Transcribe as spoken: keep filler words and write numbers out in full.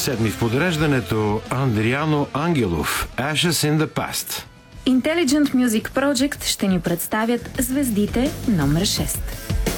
Седми в подреждането Андриано Ангелов, Ashes in the Past. Intelligent Music Project ще ни представят звездите номер шест.